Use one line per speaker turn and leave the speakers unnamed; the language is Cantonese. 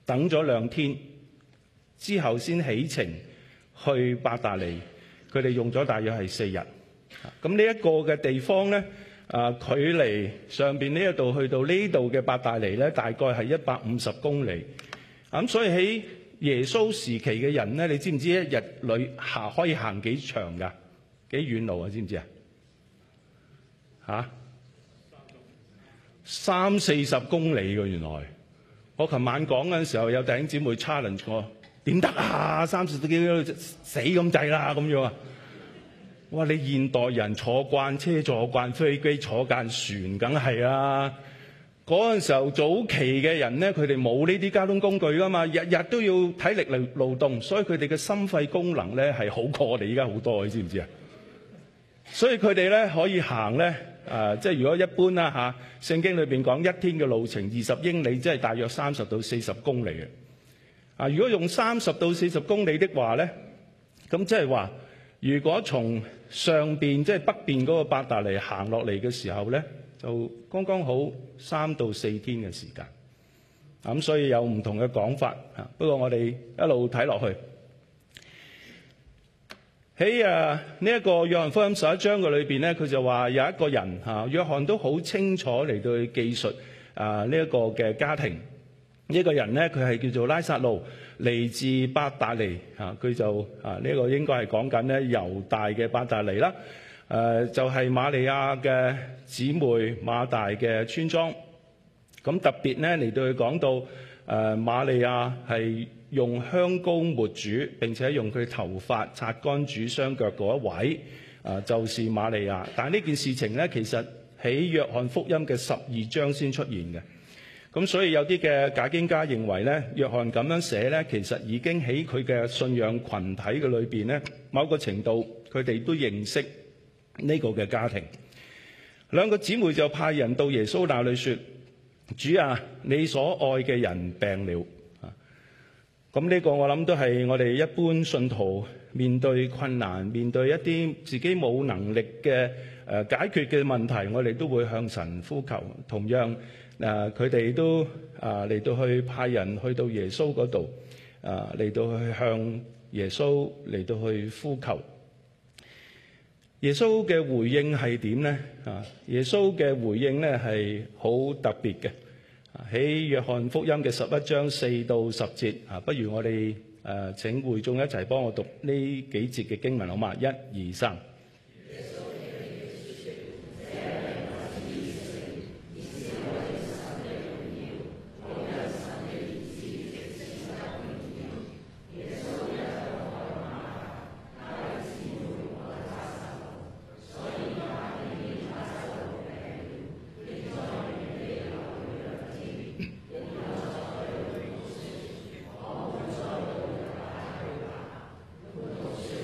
等咗2天之後先起程去伯大尼，佢哋用咗大約係4日。咁呢一個嘅地方咧，距離上邊呢一度去到呢度嘅伯大尼咧，大概係150公里。咁所以喺耶穌時期嘅人咧，你知唔知一日裏可以行幾長㗎？幾遠路啊？知唔知啊？30-40公里㗎，原來。我琴晚講嗰陣時候，有弟兄姊妹 challenge 我，點得啊？30幾公里死咁滯啦，咁樣啊！哇！你現代人坐慣車、坐慣飛機、坐慣船，梗係啦。嗰陣時候早期嘅人咧，佢哋冇呢啲交通工具㗎嘛，日日都要體力勞動，所以佢哋嘅心肺功能咧係好過我哋而家好多，你知唔知啊？所以佢哋咧可以行咧，即係如果一般啦嚇，聖經裏邊講一天嘅路程20英里，即係大約30到40公里嘅。如果用30到40公里的話咧，咁即係話，如果從上邊即係北邊嗰個伯大尼行落嚟嘅時候咧，就剛剛好3到4天嘅時間。咁所以有唔同嘅講法嚇，不過我哋一路睇落去。喺呢一個約翰福音11章嘅裏邊咧，佢就話有一個人嚇，約翰都好清楚嚟到去記述呢一個嘅家庭。呢個人咧，佢係叫做拉撒路，嚟自伯大尼嚇，佢就呢個應該係講緊咧猶大嘅伯大尼啦。就係瑪利亞嘅姊妹馬大嘅村莊。咁特別咧嚟到去講到瑪利亞係用香膏抹主，並且用佢頭髮擦乾主雙腳嗰一位，就是瑪利亞。但係呢件事情咧，其實喺約翰福音嘅12章先出現嘅。咁所以有啲嘅解經家認為咧，約翰咁樣寫咧，其實已經喺佢嘅信仰群體嘅裏邊咧，某個程度佢哋都認識呢個嘅家庭。兩個姊妹就派人到耶穌那裏說：主啊，你所愛嘅人病了。咁呢個我諗都係我哋一般信徒面對困難、面對一啲自己冇能力嘅解決嘅問題，我哋都會向神呼求。同樣佢哋都嚟到去派人去到耶穌嗰度，嚟到去向耶穌嚟到去呼求。耶穌嘅回應係點呢？耶穌嘅回應咧係好特別嘅。喺約翰福音嘅11章4到10節，不如我哋請會眾一齊幫我讀呢幾節嘅經文好嗎？1、2、3。